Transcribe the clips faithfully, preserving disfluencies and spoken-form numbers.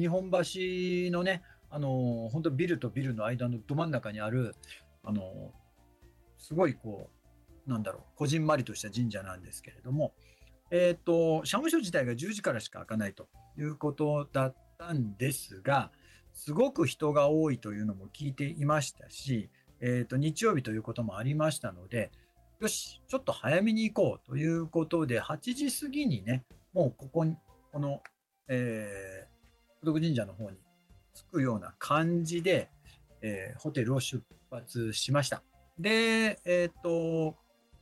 日本橋のね、あの、本当ビルとビルの間のど真ん中にある、あの、すごいこう、なんだろう、こじんまりとした神社なんですけれども、えっと、社務所自体がじゅうじからしか開かないということだったんですが、すごく人が多いというのも聞いていましたし、えっと、日曜日ということもありましたので、よし、ちょっと早めに行こうということで、はちじ過ぎにね、もうここに、この、えー、福徳神社の方に着くような感じで、えーホテルを出発しました。で、えっと、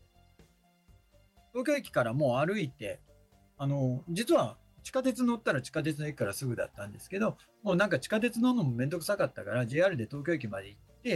東京駅からもう歩いて、あの、実は地下鉄乗ったら地下鉄の駅からすぐだったんですけど、もうなんか地下鉄乗るのもめんどくさかったから ジェイアール で東京駅まで行って、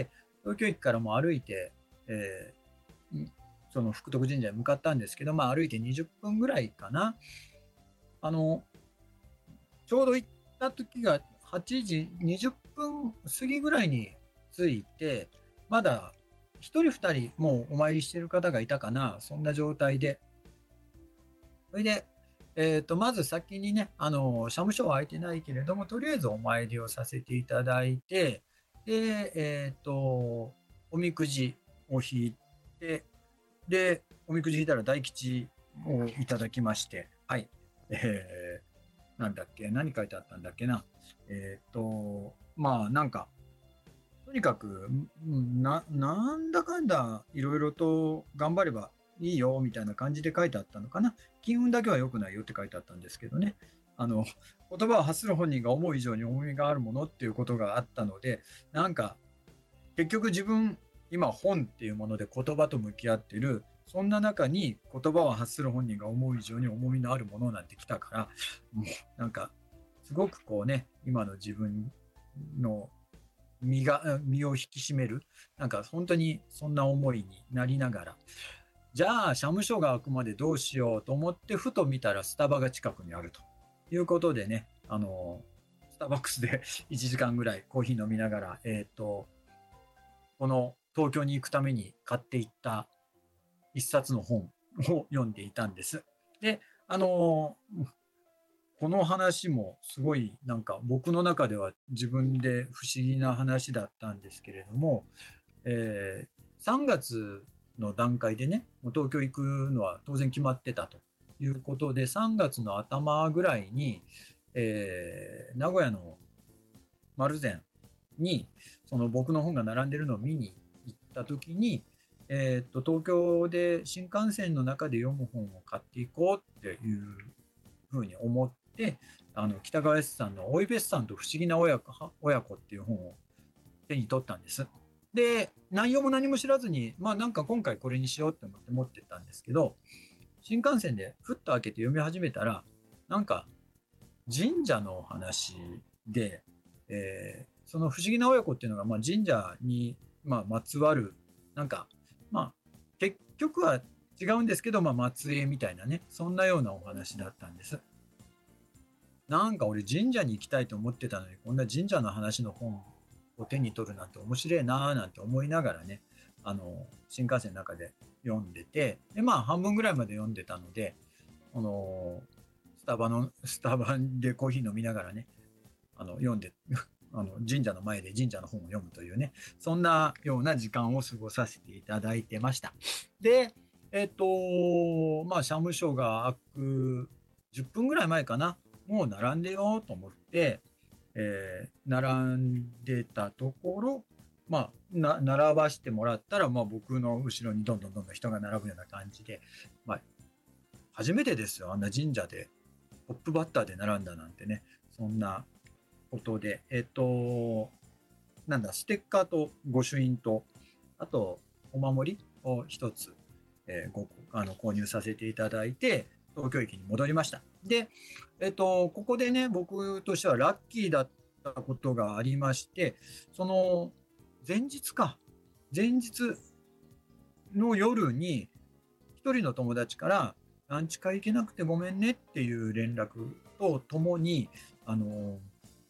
東京駅からもう歩いて、えーその福徳神社に向かったんですけど、まあ歩いてにじゅっぷんぐらいかな。あの、ちょうど行った時がはちじにじゅっぷん過ぎぐらいに着いて、まだ一人二人もうお参りしてる方がいたかな、そんな状態で。それで、えっと、まず先にね、あの、社務所は空いてないけれども、とりあえずお参りをさせていただいて、で、えっと、おみくじを引いて、で、おみくじ引いたら大吉をいただきまして、はい。えー、なんだっけ、何書いてあったんだっけな。えっと、まあ、なんか、とにかく、んな、なんだかんだ、いろいろと頑張ればいいよ、みたいな感じで書いてあったのかな。金運だけは良くないよって書いてあったんですけどね。あの、言葉を発する本人が思う以上に重みがあるものっていうことがあったので、なんか、結局自分、今本っていうもので言葉と向き合ってる、そんな中に言葉を発する本人が思う以上に重みのあるものなんて来たから、もうなんか、すごくこうね、今の自分の身が、身を引き締める、なんか本当にそんな思いになりながら、じゃあ、社務所が開くまでどうしようと思って、ふと見たらスタバが近くにあるということでね、あの、スターバックスでいちじかんぐらいコーヒー飲みながら、えっと、この東京に行くために買っていった一冊の本を読んでいたんです。で、あの、この話もすごいなんか僕の中では自分で不思議な話だったんですけれども、えー、さんがつの段階でね、東京行くのは当然決まってたということで、さんがつの頭ぐらいに、えー、名古屋の丸善にその僕の本が並んでるのを見に行った時に、えー、っと東京で新幹線の中で読む本を買っていこうっていうふうに思って、あの北川悦さんの「大井別さんと不思議な親子」親子っていう本を手に取ったんです。で、内容も何も知らずに、まあなんか今回これにしようって思って持ってったんですけど、新幹線でふっと開けて読み始めたら、なんか神社の話で、えーその不思議な親子っていうのが、まあ、神社に、まあ、まつわる、なんか、まあ、結局は違うんですけど、まあ、末裔みたいなね、そんなようなお話だったんです。なんか俺神社に行きたいと思ってたのに、こんな神社の話の本を手に取るなんて面白いなーなんて思いながらね、あの、新幹線の中で読んでて、で、まあ半分ぐらいまで読んでたので、あの、スタバの、スタバでコーヒー飲みながらね、あの、読んで、あの、神社の前で神社の本を読むというね、そんなような時間を過ごさせていただいてました。で、えっと、まあ、社務所が開くじゅっぷんぐらい前かな、もう並んでようと思って、えー並んでたところ、まあ、な、並ばしてもらったら、まあ僕の後ろにどんどんどんどん人が並ぶような感じで、まあ、初めてですよ、あんな神社でトップバッターで並んだなんてね、そんなことで、えっと、なんだ、ステッカーと御朱印と、あと、お守りを一つ、えーごあの購入させていただいて、東京駅に戻りました。で、えっと、ここでね、僕としてはラッキーだったことがありまして、その、前日か、前日の夜に、一人の友達から、ランチ会行けなくてごめんねっていう連絡とともに、あの、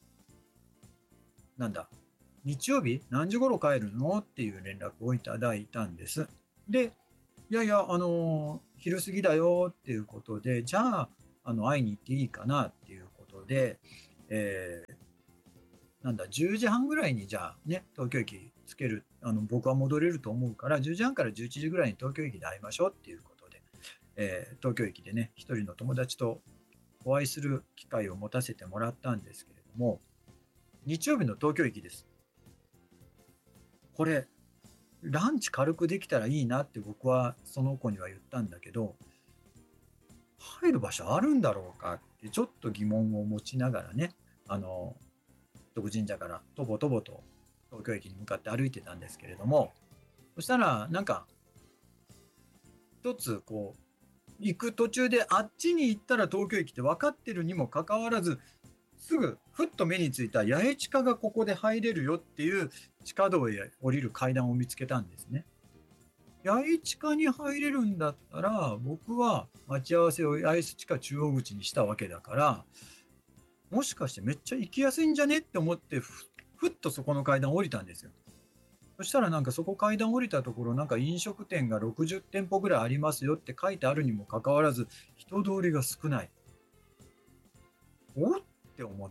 なんだ、日曜日何時頃帰るのっていう連絡をいただいたんです。で、いやいや、あの、昼過ぎだよっていうことで、じゃあ、あの、会いに行っていいかなっていうことで、えーなんだ、じゅうじはんぐらいにじゃあね、東京駅つける、あの、僕は戻れると思うから、じゅうじはんからじゅういちじぐらいに東京駅で会いましょうっていうことで、えー東京駅でね、一人の友達とお会いする機会を持たせてもらったんですけれども、日曜日の東京駅です。これ、ランチ軽くできたらいいなって僕はその子には言ったんだけど、入る場所あるんだろうかってちょっと疑問を持ちながらね、あの、徳神社からとぼとぼと東京駅に向かって歩いてたんですけれども、そしたらなんか一つこう、行く途中であっちに行ったら東京駅って分かってるにもかかわらず、すぐふっと目についた八重地下がここで入れるよっていう地下道へ降りる階段を見つけたんですね。八重地下に入れるんだったら、僕は待ち合わせを八重地下中央口にしたわけだから、もしかしてめっちゃ行きやすいんじゃねって思ってふ、ふっとそこの階段を降りたんですよ。そしたらなんかそこ階段降りたところ、なんか飲食店がろくじゅってんぽぐらいありますよって書いてあるにもかかわらず、人通りが少ない。おって思って、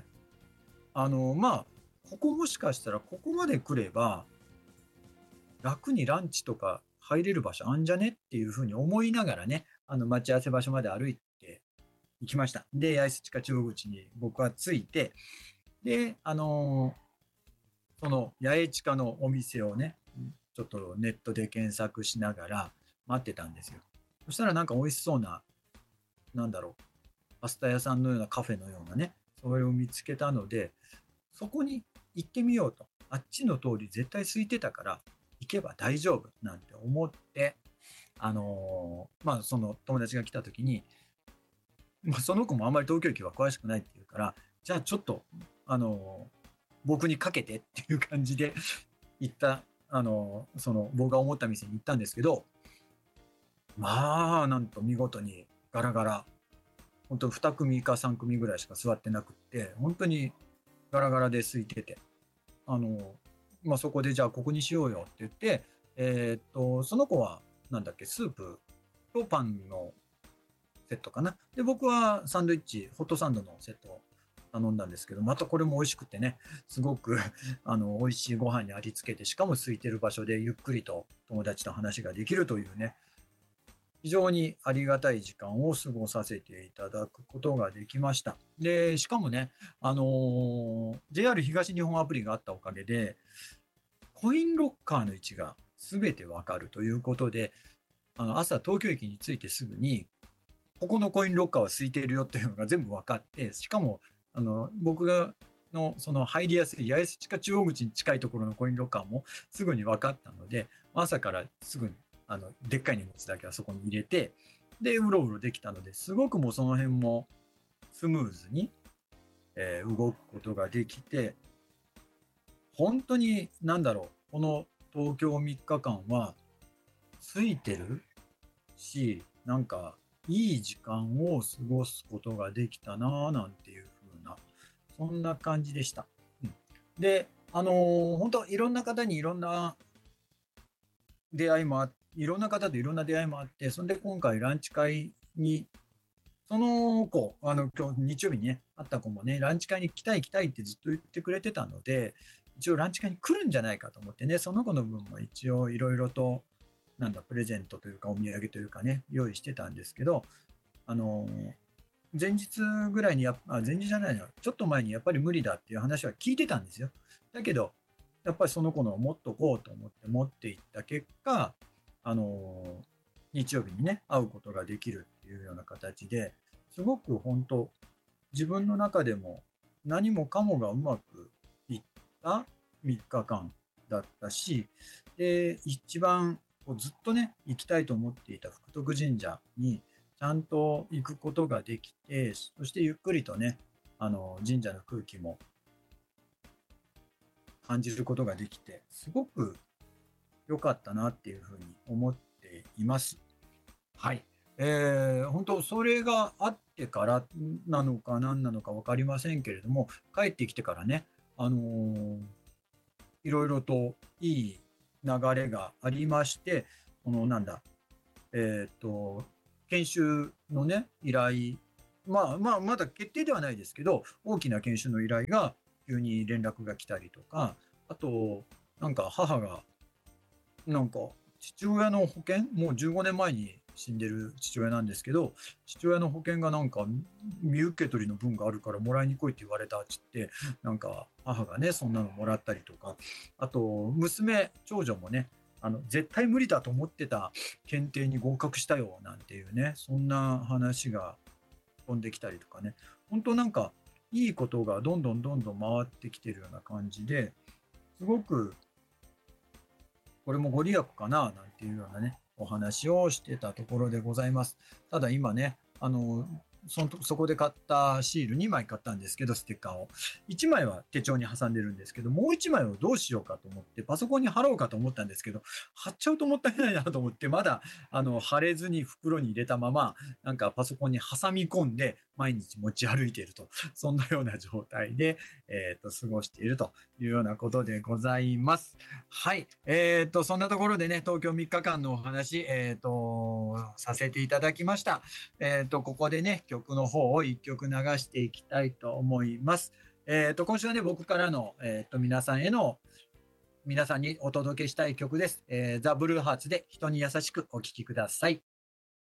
あの、まあ、ここもしかしたらここまで来れば、楽にランチとか入れる場所あんじゃねっていうふうに思いながらね、あの、待ち合わせ場所まで歩いて行きました。で、八重洲地下中央口に僕は着いて、で、あのその八重地下のお店をね、ちょっとネットで検索しながら待ってたんですよ。そしたらなんか美味しそうな、なんだろう、パスタ屋さんのようなカフェのようなね、それを見つけたので、そこに行ってみようと。あっちの通り絶対空いてたから行けば大丈夫なんて思って、あのーまあその友達が来た時に、まあ、その子もあんまり東京駅は詳しくないっていうから、じゃあちょっと、あのー僕にかけてっていう感じで行った、あのーその僕が思った店に行ったんですけど、まあ、なんと見事にガラガラ、本当にに組かさん組ぐらいしか座ってなくって、本当にガラガラで空いてて、あの、まあ、そこでじゃあここにしようよって言って、えーっと、その子は、なんだっけ、スープとパンのセットかな。で、僕はサンドイッチ、ホットサンドのセットを頼んだんですけど、またこれも美味しくてね、すごくあの美味しいご飯にありつけて、しかも空いてる場所でゆっくりと友達と話ができるというね、非常にありがたい時間を過ごさせていただくことができました。で、しかもね、あのー ジェイアール 東日本アプリがあったおかげで、コインロッカーの位置が全てわかるということで、あの朝東京駅に着いてすぐに、ここのコインロッカーは空いているよっていうのが全部分かって、しかもあの僕がのその入りやすい八重洲地下中央口に近いところのコインロッカーもすぐに分かったので、朝からすぐにあのでっかい荷物だけはそこに入れて、でうろうろできたので、すごくもうその辺もスムーズに、えー動くことができて、本当に何だろう、この東京みっかかんはついてるし、なんかいい時間を過ごすことができたなぁなんていう風な、そんな感じでした。うん、で、あのー本当いろんな方にいろんな出会いもあいろんな方といろんな出会いもあって、それで今回ランチ会に、その子、あの、今日日曜日にね、会った子もね、ランチ会に来たい来たいってずっと言ってくれてたので、一応ランチ会に来るんじゃないかと思ってね、その子の分も一応いろいろと、なんだ、プレゼントというかお土産というかね、用意してたんですけど、あのー前日ぐらいにやあ、前日じゃないな、ちょっと前にやっぱり無理だっていう話は聞いてたんですよ。だけど、やっぱりその子のを持っとこうと思って持っていった結果、あのー日曜日にね、会うことができるっていうような形で、すごく本当、自分の中でも何もかもがうまくいったみっかかんだったし、で、一番こうずっとね、行きたいと思っていた福徳神社にちゃんと行くことができて、そしてゆっくりとね、あの、神社の空気も感じることができて、すごく良かったなっていうふうに思っています。はい。えー、本当、それがあってからなのか何なのか分かりませんけれども、帰ってきてからね、あのーいろいろといい流れがありまして、このなんだ、えっと、研修のね、依頼、まあまあ、まだ決定ではないですけど、大きな研修の依頼が急に連絡が来たりとか、あと、なんか母が、なんか父親の保険、もうじゅうごねんまえに死んでる父親なんですけど、父親の保険がなんか未受け取りの分があるからもらいに来いって言われたっつって、なんか母がね、そんなのもらったりとか、あと、娘、長女もね、あの、絶対無理だと思ってた検定に合格したよ、なんていうね、そんな話が飛んできたりとかね、本当なんか、いいことがどんどんどんどん回ってきてるような感じで、すごく、これもご利益かな、なんていうようなね、お話をしてたところでございます。ただ今ね、あの、そのそこで買ったシールにまい買ったんですけど、ステッカーを。いちまいは手帳に挟んでるんですけど、もういちまいをどうしようかと思って、パソコンに貼ろうかと思ったんですけど、貼っちゃうともったいないなと思って、まだ、あの、貼れずに袋に入れたまま、なんかパソコンに挟み込んで、毎日持ち歩いていると、そんなような状態で、えっと、過ごしているというようなことでございます。はい。えっと、そんなところでね、東京みっかかんのお話、えっと、させていただきました。えっと、ここでね、曲の方をいっきょく流していきたいと思います。えっと、今週はね、僕からの、えっと、皆さんへの、皆さんにお届けしたい曲です。えー、ザ・ブルーハーツで人に優しくお聴きください。